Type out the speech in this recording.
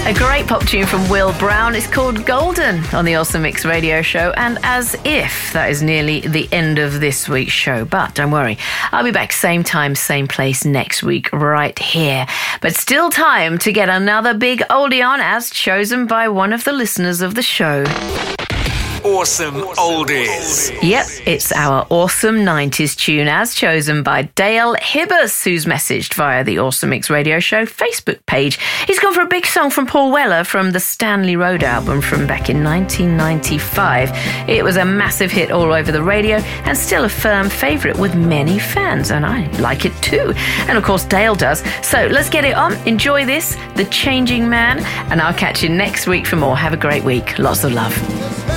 A great pop tune from Will Brown. It's called Golden on the Awesome Mix Radio Show. And as if that is nearly the end of this week's show. But don't worry, I'll be back same time, same place next week right here. But still time to get another big oldie on as chosen by one of the listeners of the show. Awesome Oldies. Yep, it's our Awesome 90s tune as chosen by Dale Hibbers, who's messaged via the Awesome Mix Radio Show Facebook page. He's gone for a big song from Paul Weller from the Stanley Road album from back in 1995. It was a massive hit all over the radio and still a firm favourite with many fans, and I like it too. And of course Dale does. So let's get it on. Enjoy this, The Changing Man, and I'll catch you next week for more. Have a great week. Lots of love.